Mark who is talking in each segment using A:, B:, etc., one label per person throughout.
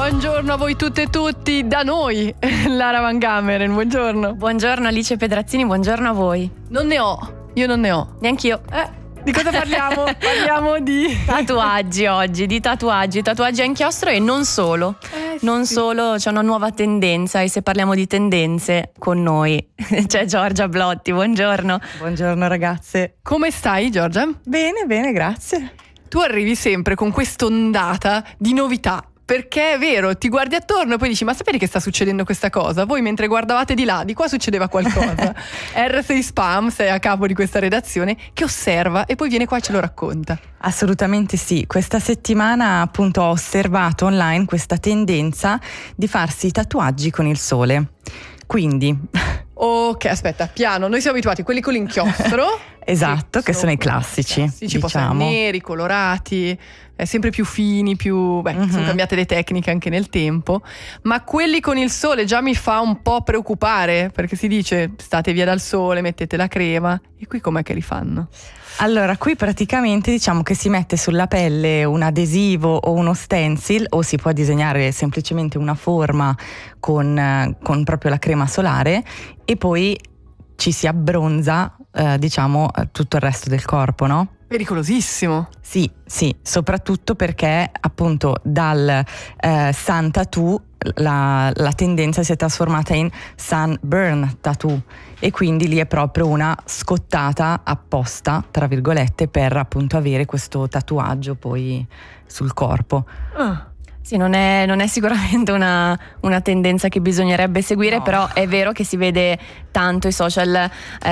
A: Buongiorno a voi tutte e tutti, da noi, Lara Van Gameren, buongiorno.
B: Buongiorno Alice Pedrazzini, buongiorno a voi.
A: Io non ne ho.
B: Neanch'io.
A: Di cosa parliamo? Parliamo di
B: tatuaggi oggi, di tatuaggi a inchiostro e non solo. Non solo, c'è una nuova tendenza e se parliamo di tendenze con noi c'è Giorgia Blotti, buongiorno.
C: Buongiorno ragazze.
A: Come stai, Giorgia?
C: Bene, grazie.
A: Tu arrivi sempre con quest'ondata di novità. Perché è vero, ti guardi attorno e poi dici: ma sapete che sta succedendo questa cosa? Voi mentre guardavate di là, di qua succedeva qualcosa. R6 Spam, sei a capo di questa redazione, che osserva e poi viene qua e ce lo racconta.
C: Assolutamente sì, questa settimana appunto ho osservato online questa tendenza di farsi tatuaggi con il sole. Quindi
A: ok, aspetta, piano, noi siamo abituati a quelli con l'inchiostro.
C: Esatto, che sono i classici,
A: diciamo. Possono neri, colorati, sempre più fini, sono cambiate le tecniche anche nel tempo, ma quelli con il sole già mi fa un po' preoccupare, perché si dice state via dal sole, mettete la crema, e qui com'è che li fanno?
C: Allora, qui praticamente diciamo che si mette sulla pelle un adesivo o uno stencil, o si può disegnare semplicemente una forma con proprio la crema solare, e poi ci si abbronza tutto il resto del corpo, no?
A: Pericolosissimo.
C: Sì, soprattutto perché appunto dal sun tattoo la tendenza si è trasformata in sunburn tattoo, e quindi lì è proprio una scottata apposta, tra virgolette, per appunto avere questo tatuaggio poi sul corpo.
B: Sì, non è sicuramente una tendenza che bisognerebbe seguire, no. Però è vero che si vede tanto, i social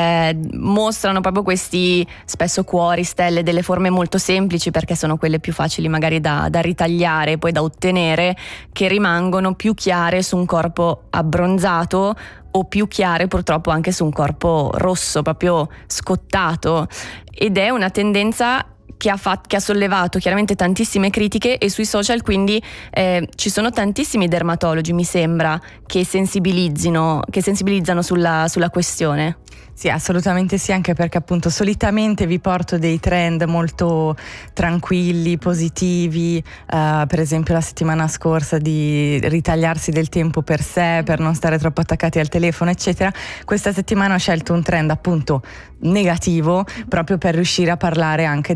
B: mostrano proprio questi spesso cuori, stelle, delle forme molto semplici, perché sono quelle più facili magari da ritagliare e poi da ottenere, che rimangono più chiare su un corpo abbronzato o più chiare purtroppo anche su un corpo rosso, proprio scottato, ed è una tendenza che ha sollevato chiaramente tantissime critiche, e sui social quindi ci sono tantissimi dermatologi, mi sembra, che sensibilizzano sulla questione.
C: Sì, assolutamente sì, anche perché appunto solitamente vi porto dei trend molto tranquilli, positivi, per esempio la settimana scorsa di ritagliarsi del tempo per sé, per non stare troppo attaccati al telefono, eccetera. Questa settimana ho scelto un trend appunto negativo, proprio per riuscire a parlare anche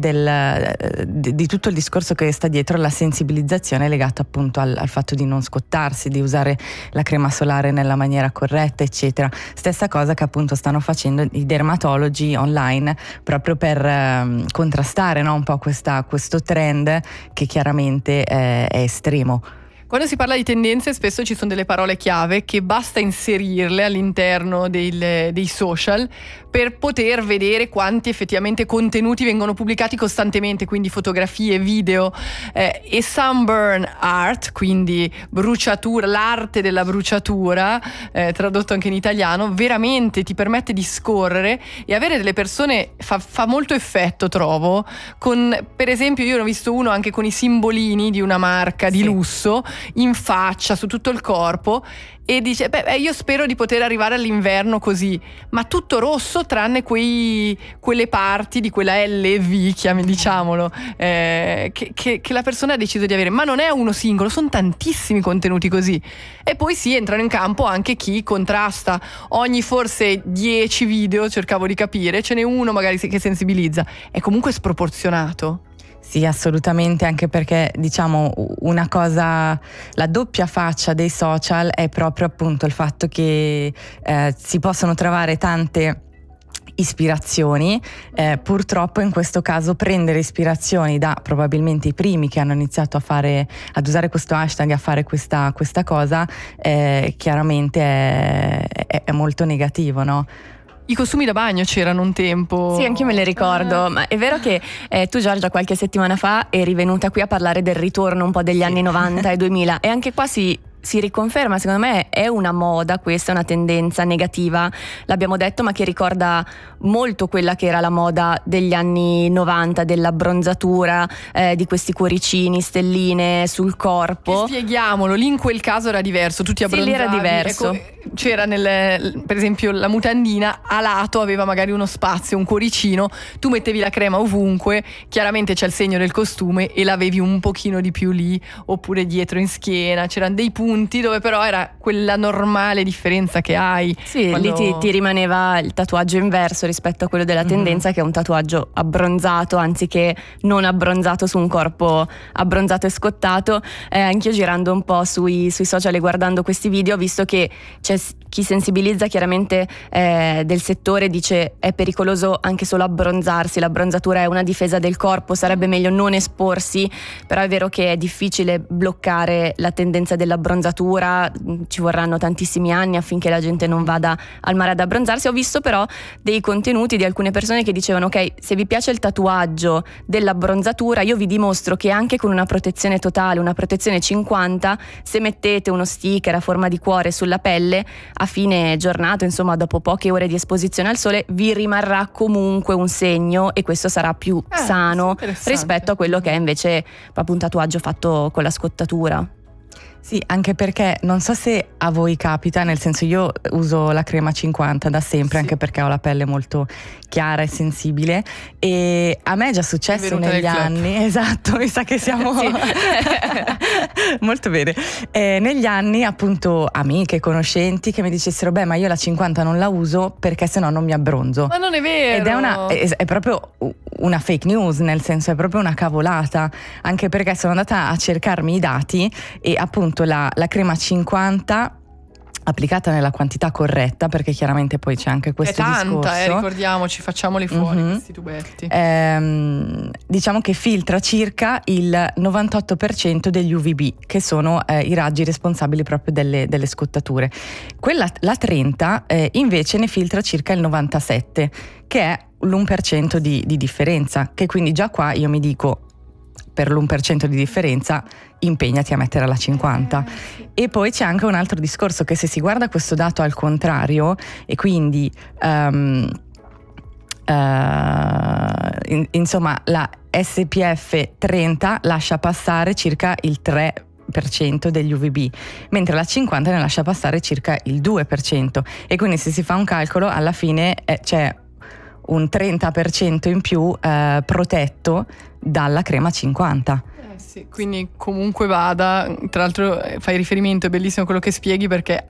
C: di tutto il discorso che sta dietro alla sensibilizzazione legata appunto al fatto di non scottarsi, di usare la crema solare nella maniera corretta, eccetera. Stessa cosa che appunto stanno facendo i dermatologi online, proprio per contrastare, no, un po' questo trend che chiaramente è estremo.
A: Quando si parla di tendenze spesso ci sono delle parole chiave che basta inserirle all'interno dei social per poter vedere quanti effettivamente contenuti vengono pubblicati costantemente, quindi fotografie, video, e sunburn art, quindi bruciatura, l'arte della bruciatura, tradotto anche in italiano, veramente ti permette di scorrere e avere delle persone, fa molto effetto, trovo, per esempio io ne ho visto uno anche con i simbolini di una marca di lusso in faccia, su tutto il corpo, e dice io spero di poter arrivare all'inverno così, ma tutto rosso tranne quelle parti di quella LV, diciamolo, che la persona ha deciso di avere, ma non è uno singolo, sono tantissimi contenuti così. E poi entrano in campo anche chi contrasta. Ogni forse 10 video, cercavo di capire, ce n'è uno magari che sensibilizza, è comunque sproporzionato.
C: Sì, assolutamente, anche perché diciamo una cosa, la doppia faccia dei social è proprio appunto il fatto che si possono trovare tante ispirazioni, purtroppo in questo caso prendere ispirazioni da probabilmente i primi che hanno iniziato ad usare questo hashtag, a fare questa cosa, chiaramente è molto negativo, no?
A: I costumi da bagno c'erano un tempo.
B: Sì, anche io me le ricordo, ma è vero che tu, Giorgia, qualche settimana fa eri venuta qui a parlare del ritorno un po' degli anni 90 e 2000, e anche qua si riconferma, secondo me è una moda, questa è una tendenza negativa, l'abbiamo detto, ma che ricorda molto quella che era la moda degli anni 90, dell'abbronzatura, di questi cuoricini, stelline sul corpo.
A: Che spieghiamolo, lì in quel caso era diverso, tutti abbronzati.
B: Sì, lì era diverso.
A: Ecco, c'era per esempio la mutandina a lato aveva magari uno spazio, un cuoricino, tu mettevi la crema ovunque, chiaramente c'è il segno del costume e l'avevi un pochino di più lì, oppure dietro in schiena, c'erano dei punti dove però era quella normale differenza che hai.
B: Sì, lì ti rimaneva il tatuaggio inverso rispetto a quello della tendenza, che è un tatuaggio abbronzato anziché non abbronzato su un corpo abbronzato e scottato. Anch'io girando un po' sui social e guardando questi video ho visto che c'è chi sensibilizza chiaramente del settore, dice è pericoloso anche solo abbronzarsi, l'abbronzatura è una difesa del corpo, sarebbe meglio non esporsi, però è vero che è difficile bloccare la tendenza dell'abbronzatura, ci vorranno tantissimi anni affinché la gente non vada al mare ad abbronzarsi. Ho visto però dei contenuti di alcune persone che dicevano ok, se vi piace il tatuaggio dell'abbronzatura io vi dimostro che anche con una protezione totale, una protezione 50, se mettete uno sticker a forma di cuore sulla pelle, a fine giornata, insomma dopo poche ore di esposizione al sole, vi rimarrà comunque un segno e questo sarà più sano rispetto a quello che è invece proprio un tatuaggio fatto con la scottatura.
C: Sì, anche perché non so se a voi capita, nel senso io uso la crema 50 da sempre, anche perché ho la pelle molto chiara e sensibile, e a me è già successo negli anni, esatto, mi sa che siamo molto bene, negli anni appunto amiche, conoscenti che mi dicessero beh ma io la 50 non la uso perché sennò non mi abbronzo.
A: Ma non è vero!
C: Ed è proprio una fake news, nel senso è proprio una cavolata, anche perché sono andata a cercarmi i dati e appunto la crema 50 applicata nella quantità corretta, perché chiaramente poi c'è anche questo discorso. È tanta,
A: ricordiamoci, facciamoli fuori questi tubetti.
C: Diciamo che filtra circa il 98% degli UVB, che sono i raggi responsabili proprio delle scottature. La 30 invece ne filtra circa il 97%, che è l'1% di differenza, che quindi già qua io mi dico, per l'1% di differenza impegnati a mettere la 50. E poi c'è anche un altro discorso, che se si guarda questo dato al contrario e quindi insomma la SPF 30 lascia passare circa il 3% degli UVB, mentre la 50 ne lascia passare circa il 2%, e quindi se si fa un calcolo alla fine c'è un 30% in più protetto dalla crema 50.
A: Sì, quindi comunque vada, tra l'altro fai riferimento, è bellissimo quello che spieghi, perché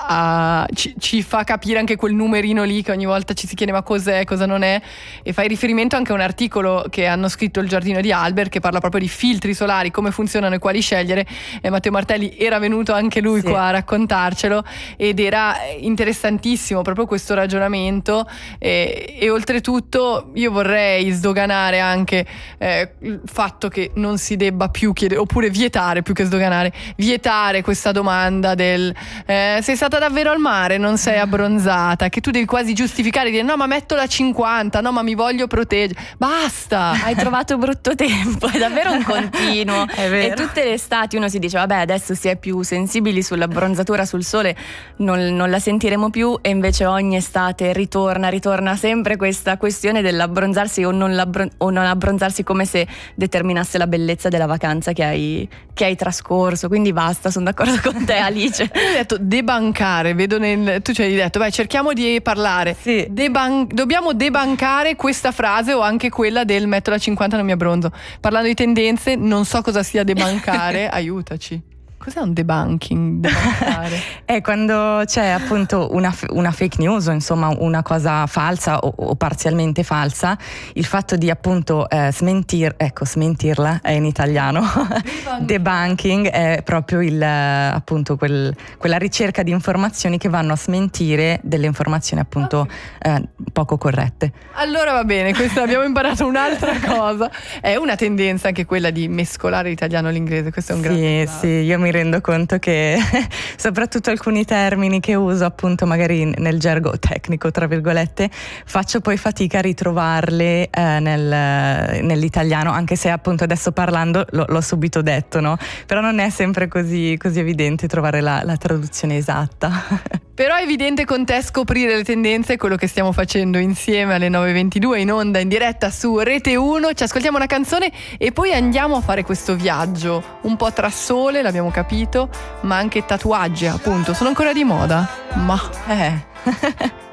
A: ci fa capire anche quel numerino lì che ogni volta ci si chiede ma cos'è, cosa non è, e fai riferimento anche a un articolo che hanno scritto il Giardino di Albert che parla proprio di filtri solari, come funzionano e quali scegliere, e Matteo Martelli era venuto anche lui qua a raccontarcelo ed era interessantissimo proprio questo ragionamento, e oltretutto io vorrei sdoganare anche il fatto che non si debba più chiedere, oppure vietare, più che sdoganare, vietare questa domanda del sei stata davvero al mare, non sei abbronzata, che tu devi quasi giustificare, dire no ma metto la 50, no ma mi voglio proteggere, basta,
B: hai trovato brutto tempo, è davvero un continuo. È vero. E tutte le estati uno si dice vabbè adesso si è più sensibili sull'abbronzatura, sul sole non la sentiremo più, e invece ogni estate ritorna sempre questa questione dell'abbronzarsi o non abbronzarsi, come se determinasse la bellezza della vacanza che hai trascorso. Quindi basta, sono d'accordo con te Alice.
A: Hai detto debancare, vedo tu ci hai detto vai cerchiamo di parlare,
C: sì.
A: Dobbiamo debancare questa frase o anche quella del metto la 50 non mi abbronzo. Parlando di tendenze non so cosa sia debancare, aiutaci. Cos'è un debunking?
C: È quando c'è appunto una fake news, o insomma una cosa falsa o parzialmente falsa, il fatto di appunto smentirla è in italiano. Debunking è proprio appunto quella ricerca di informazioni che vanno a smentire delle informazioni appunto poco corrette.
A: Allora va bene, questo abbiamo imparato un'altra cosa. È una tendenza anche quella di mescolare l'italiano e l'inglese, questo è un grande
C: sì, io mi rendo conto che soprattutto alcuni termini che uso appunto magari nel gergo tecnico tra virgolette faccio poi fatica a ritrovarle nell'italiano, anche se appunto adesso parlando l'ho subito detto, no? Però non è sempre così evidente trovare la traduzione esatta.
A: Però è evidente con te scoprire le tendenze, quello che stiamo facendo insieme alle 9:22 in onda in diretta su Rete 1. Ci ascoltiamo una canzone e poi andiamo a fare questo viaggio un po' tra sole, l'abbiamo capito, ma anche tatuaggi, appunto. Sono ancora di moda? Ma